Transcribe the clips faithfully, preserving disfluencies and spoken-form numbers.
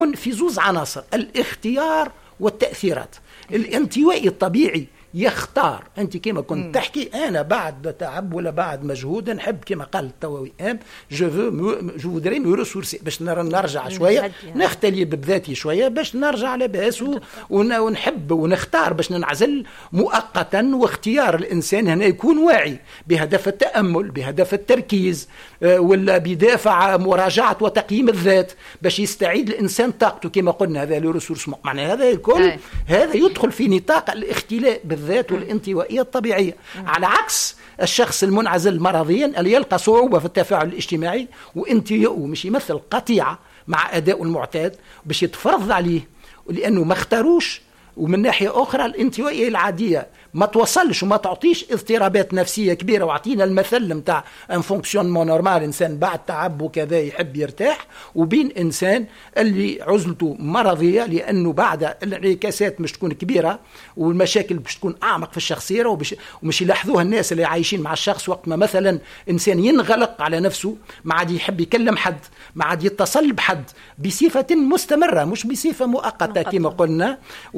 في زوز عناصر: الاختيار والتأثيرات. الانطوائي الطبيعي يختار. انت كما كنت تحكي انا بعد تعب ولا بعد مجهود نحب كما قال التووي ام جو جو فودري مو ريسورسي باش نرجع شويه نختلي بذاتي شويه باش نرجع لباس ونحب ونختار باش ننعزل مؤقتا. واختيار الانسان هنا يكون واعي بهدف التامل بهدف التركيز ولا بدافع مراجعه وتقييم الذات باش يستعيد الانسان طاقته كما قلنا. هذا لو ريسورس معنى هذا الكل هذا يدخل في نطاق الاختلاء الذات والانطوائية الطبيعية. على عكس الشخص المنعزل مرضيا اللي يلقى صعوبة في التفاعل الاجتماعي وانطوائه مش يمثل قطيعة مع أداء المعتاد باش يتفرض عليه لأنه ما اختاروش. ومن ناحية أخرى الانطوائية العادية ما توصلش وما تعطيش اضطرابات نفسية كبيرة. وعطينا المثل متاع ان فونكسيونمون نورمال، انسان بعد تعب وكذا يحب يرتاح، وبين انسان اللي عزلته مرضية لانه بعد الانعكاسات مش تكون كبيرة والمشاكل باش تكون اعمق في الشخصية ومش, ومش يلاحظوها الناس اللي عايشين مع الشخص. وقت ما مثلا انسان ينغلق على نفسه ما عاد يحب يكلم حد، ما عاد يتصل بحد بصفة مستمرة مش بصفة مؤقتة كما قلنا،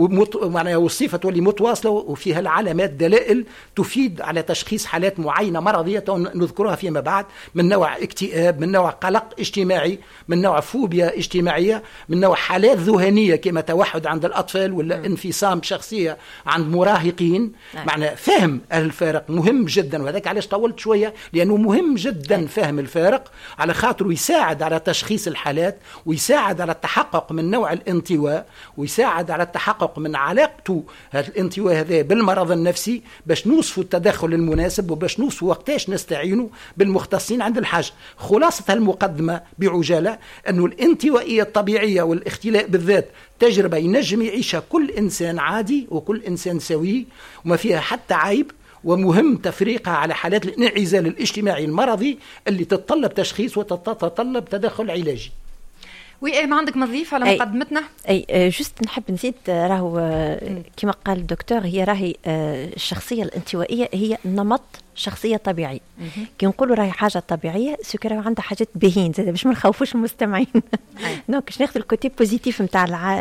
والصفة تولي متواصلة وفيها علامات دلائل تفيد على تشخيص حالات معينة مرضية نذكرها فيما بعد، من نوع اكتئاب، من نوع قلق اجتماعي، من نوع فوبيا اجتماعية، من نوع حالات ذهنية كما توحد عند الأطفال ولا انفصام شخصية عند مراهقين. معنى فهم الفارق مهم جدا، وهذاك علاش طولت شوية لأنه مهم جدا فهم الفارق على خاطر يساعد على تشخيص الحالات ويساعد على التحقق من نوع الانطواء ويساعد على التحقق من علاقته هذا الانطواء هذا بالمرض النفسي باش نوصفوا التدخل المناسب وباش نوصفوا وقتاش نستعينوا بالمختصين عند الحاجة. خلاصة المقدمة بعجالة أنه الانطوائية الطبيعية والاختلاء بالذات تجربة ينجم يعيشها كل إنسان عادي وكل إنسان سوي وما فيها حتى عيب، ومهم تفريقها على حالات الانعزال الاجتماعي المرضي اللي تتطلب تشخيص وتتطلب تدخل علاجي. وي ما عندك مضيف على مقدمتنا؟ اي جست نحب نزيد راهو كما قال الدكتور، هي راهي الشخصيه الانطوائيه هي نمط شخصيه طبيعي. كي نقولوا راهي حاجه طبيعيه سكر راهو عندها حاجات باهين زاد باش ما نخوفوش المستمعين. دونك باش ناخذ الكوتي بوزيتيف نتاع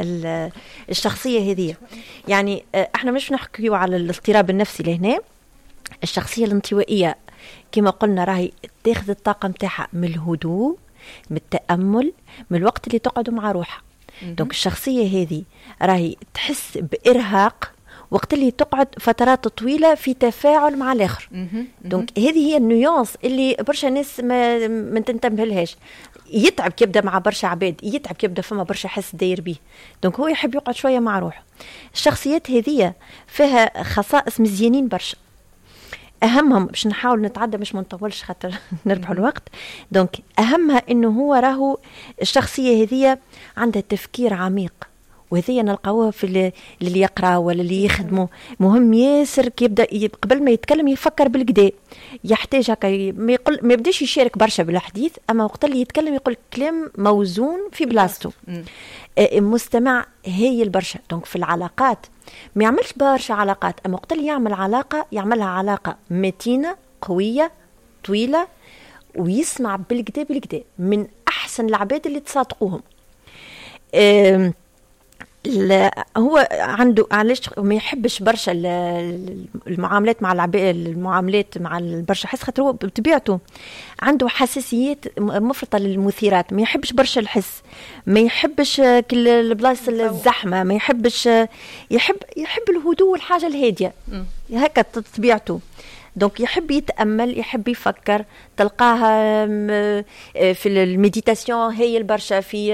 الشخصيه هذه. يعني احنا مش نحكيو على الاضطراب النفسي لهنا. الشخصيه الانطوائيه كما قلنا راهي تاخذ الطاقه نتاعها من الهدوء، من التأمل، من الوقت اللي تقعدوا مع روحها. دونك الشخصية هذه راهي تحس بإرهاق وقت اللي تقعد فترات طويلة في تفاعل مع الآخر. دونك هذه هي النيونس اللي برشا ناس ما, ما تنتبه لهاش. يتعب كي يبدا مع برشا عباد، يتعب كي يبدا فما برشا حس داير بيه. دونك هو يحب يقعد شوية مع روحه. الشخصيات هذه فيها خصائص مزيانين برشا، أهمهم باش نحاول نتعدى باش ما نطولش خاطر نربحوا الوقت. دونك أهمها إنه هو راهو الشخصية هذه عندها تفكير عميق، وهذه نلقاوها في اللي يقرأ ولا اللي يخدموا. مهم ياسر كي يبدأ قبل ما يتكلم يفكر بالكدا، يحتاج هكا ما يقول ما يبداش يشارك برشا بالحديث، أما وقت اللي يتكلم يقول كلام موزون في بلاصته. مستمع هي البرشا. دونك في العلاقات ما يعملش برشا علاقات، أما وقت اللي يعمل علاقة يعملها علاقة متينة قوية طويلة، ويسمع بالكدا بالكدا من أحسن العباد اللي تصادقوهم. لا هو عنده علاش ما يحبش برشا المعاملات مع العباد، المعاملات مع البرشا حس خاطر هو بطبيعته عنده حساسيات مفرطه للمثيرات، ما يحبش برشا الحس، ما يحبش كل البلايص الزحمه، ما يحبش يحب يحب الهدوء والحاجه الهاديه هكا طبيعته. دونك يحب يتامل، يحب يفكر. تلقاها في الميديتاسيون هي البرشا في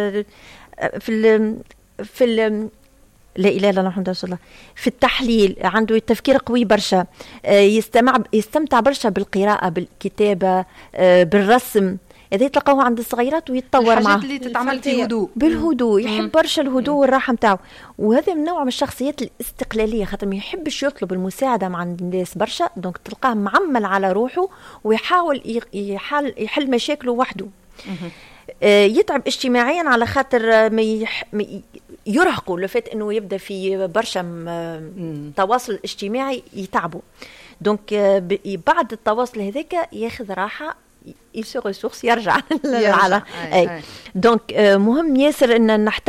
في في لا اله الا الله محمد رسول الله، في التحليل عنده التفكير قوي برشا. يستمع يستمتع برشا بالقراءه، بالكتابه، بالرسم. هذا تلقاوه عند الصغيرات ويتطور معه الحاجات اللي تتعمل في هدوء بالهدوء. يحب برشا الهدوء والراحه نتاعو. وهذا من نوع من الشخصيات الاستقلاليه خاطر ما يحبش يطلب المساعده مع الناس برشا. دونك تلقاه معمل على روحه ويحاول يحل يحل مشاكله وحده. يتعب اجتماعيا على خاطر ما يح... يرهقوا لفات انه يبدا في برشا تواصل اجتماعي يتعبوا. دونك بعد التواصل هذاك ياخذ راحه يسو ريسورس يرجع على اي دونك مهم ياسر ان